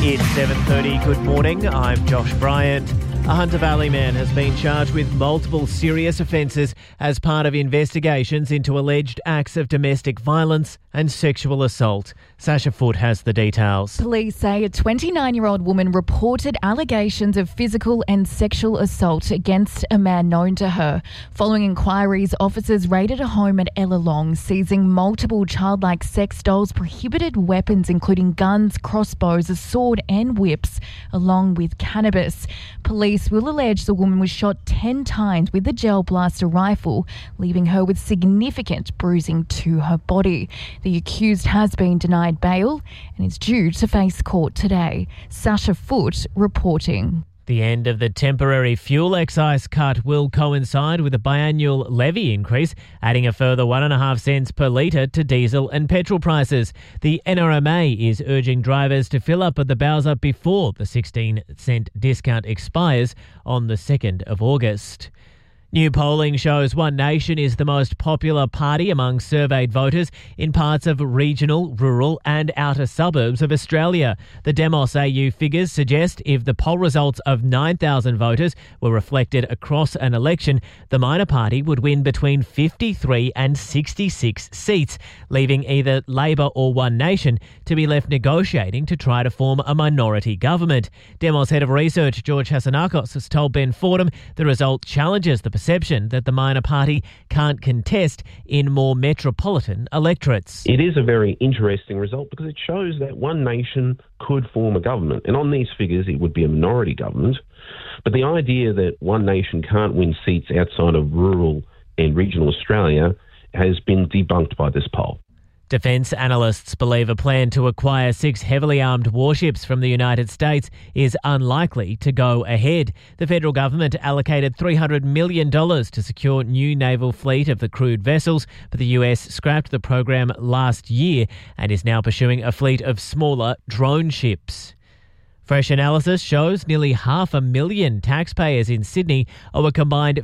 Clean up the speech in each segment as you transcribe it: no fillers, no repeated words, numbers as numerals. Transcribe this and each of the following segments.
It's 7:30. Good morning. I'm Josh Bryant. A Hunter Valley man has been charged with multiple serious offences as part of investigations into alleged acts of domestic violence and sexual assault. Sasha Foote has the details. Police say a 29-year-old woman reported allegations of physical and sexual assault against a man known to her. Following inquiries, officers raided a home at Ellalong, seizing multiple childlike sex dolls, prohibited weapons including guns, crossbows, a sword and whips, along with cannabis. Police will allege the woman was shot 10 times with the gel blaster rifle, leaving her with significant bruising to her body. The accused has been denied bail and is due to face court today. Sasha Foote reporting. The end of the temporary fuel excise cut will coincide with a biannual levy increase, adding a further 1.5 cents per litre to diesel and petrol prices. The NRMA is urging drivers to fill up at the bowser before the 16-cent discount expires on the 2nd of August. New polling shows One Nation is the most popular party among surveyed voters in parts of regional, rural and outer suburbs of Australia. The Demos AU figures suggest if the poll results of 9,000 voters were reflected across an election, the minor party would win between 53 and 66 seats, leaving either Labor or One Nation to be left negotiating to try to form a minority government. Demos head of research George Hasanakos has told Ben Fordham the result challenges the perception that the minor party can't contest in more metropolitan electorates. It is a very interesting result because it shows that One Nation could form a government. And on these figures, it would be a minority government. But the idea that One Nation can't win seats outside of rural and regional Australia has been debunked by this poll. Defence analysts believe a plan to acquire 6 heavily armed warships from the United States is unlikely to go ahead. The federal government allocated $300 million to secure new naval fleet of the crewed vessels, but the US scrapped the program last year and is now pursuing a fleet of smaller drone ships. Fresh analysis shows nearly 500,000 taxpayers in Sydney owe a combined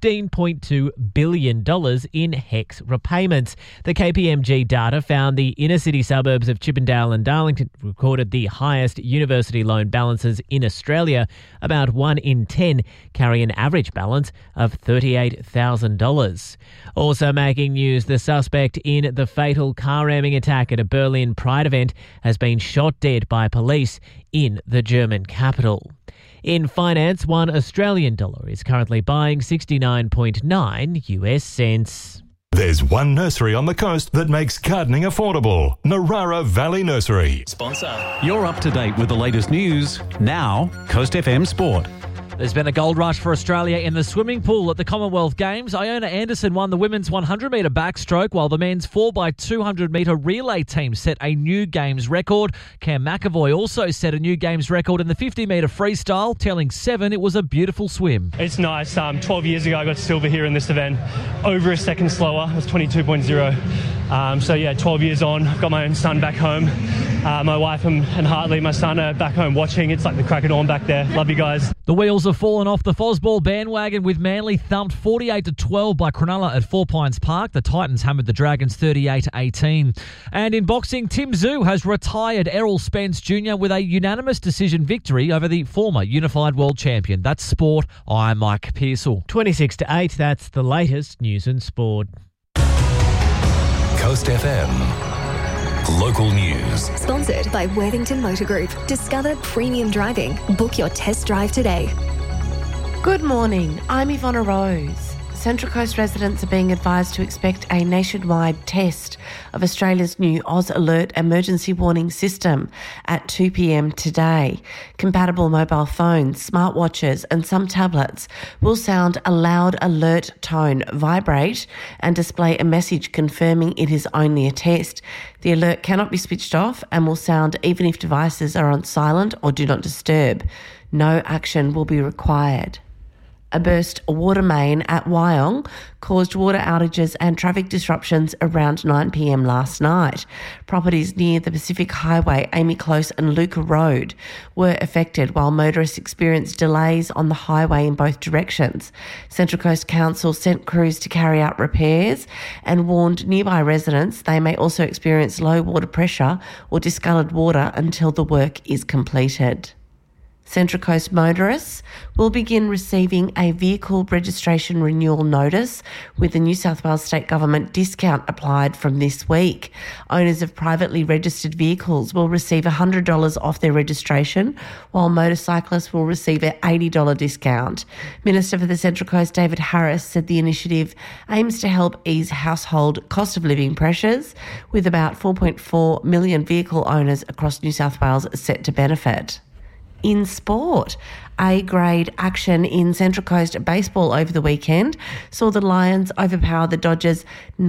$15.2 billion in HECS repayments. The KPMG data found the inner city suburbs of Chippendale and Darlington recorded the highest university loan balances in Australia. About 1 in 10 carry an average balance of $38,000. Also making news, the suspect in the fatal car ramming attack at a Berlin Pride event has been shot dead by police in the German capital. In finance, $1 Australian dollar is currently buying 69.9 US cents. There's one nursery on the coast that makes gardening affordable. Narara Valley Nursery. Sponsor. You're up to date with the latest news. Now, Coast FM Sport. There's been a gold rush for Australia in the swimming pool at the Commonwealth Games. Iona Anderson won the women's 100-metre backstroke, while the men's 4x200-metre relay team set a new Games record. Cam McAvoy also set a new Games record in the 50-metre freestyle, telling Seven it was a beautiful swim. It's nice. 12 years ago, I got silver here in this event. Over a second slower. It was 22.0. 12 years on. I've got my own son back home. My wife and Hartley, my son, are back home watching. It's like the crack of dawn back there. Love you guys. The wheels have fallen off the Fosball bandwagon with Manly thumped 48-12 by Cronulla at Four Pines Park. The Titans hammered the Dragons 38-18. And in boxing, Tim Tszyu has retired Errol Spence Jr. with a unanimous decision victory over the former unified world champion. That's sport. I'm Mike Pearsall. 26-8, that's the latest news and sport. Coast FM. Local news. Sponsored by Worthington Motor Group. Discover premium driving. Book your test drive today. Good morning. I'm Ivonna Rose. Central Coast residents are being advised to expect a nationwide test of Australia's new Oz Alert emergency warning system at 2 p.m. today. Compatible mobile phones, smartwatches and some tablets will sound a loud alert tone, vibrate and display a message confirming it is only a test. The alert cannot be switched off and will sound even if devices are on silent or do not disturb. No action will be required. A burst water main at Wyong caused water outages and traffic disruptions around 9 p.m. last night. Properties near the Pacific Highway, Amy Close and Luca Road were affected, while motorists experienced delays on the highway in both directions. Central Coast Council sent crews to carry out repairs and warned nearby residents they may also experience low water pressure or discoloured water until the work is completed. Central Coast motorists will begin receiving a vehicle registration renewal notice with the New South Wales State Government discount applied from this week. Owners of privately registered vehicles will receive $100 off their registration, while motorcyclists will receive an $80 discount. Minister for the Central Coast, David Harris, said the initiative aims to help ease household cost of living pressures, with about 4.4 million vehicle owners across New South Wales set to benefit. In sport, A-grade action in Central Coast baseball over the weekend saw the Lions overpower the Dodgers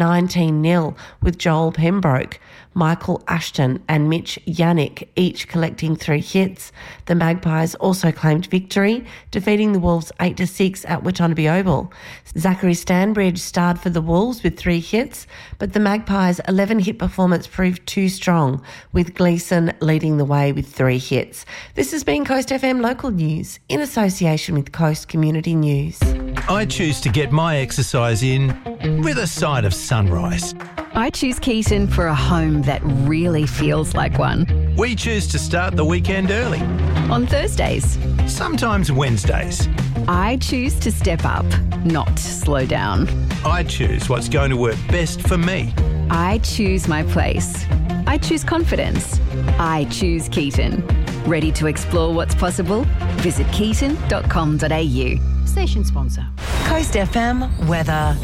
19-0 with Joel Pembroke, Michael Ashton and Mitch Yannick each collecting 3 hits. The Magpies also claimed victory, defeating the Wolves 8-6 at Whittonby Oval. Zachary Stanbridge starred for the Wolves with 3 hits, but the Magpies' 11-hit performance proved too strong, with Gleeson leading the way with 3 hits. This has been Coast FM Local News in association with Coast Community News. I choose to get my exercise in with a side of sunrise. I choose Keaton for a home that really feels like one. We choose to start the weekend early. On Thursdays. Sometimes Wednesdays. I choose to step up, not slow down. I choose what's going to work best for me. I choose my place. I choose confidence. I choose Keaton. Ready to explore what's possible? Visit keaton.com.au. Station sponsor. Coast FM weather.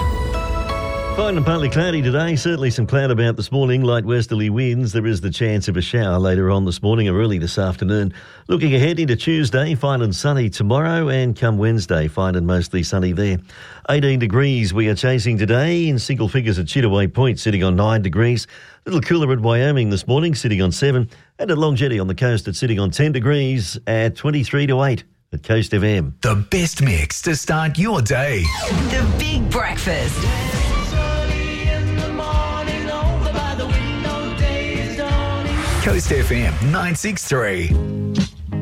Fine and partly cloudy today. Certainly some cloud about this morning. Light westerly winds. There is the chance of a shower later on this morning or early this afternoon. Looking ahead into Tuesday, fine and sunny tomorrow, and come Wednesday, fine and mostly sunny there. 18 degrees we are chasing today in single figures at Chittaway Point, sitting on 9 degrees. A little cooler at Wyoming this morning, sitting on 7. And at Long Jetty on the coast, it's sitting on 10 degrees at 23 to 8 at Coast FM. The best mix to start your day. The Big Breakfast. Coast FM 963.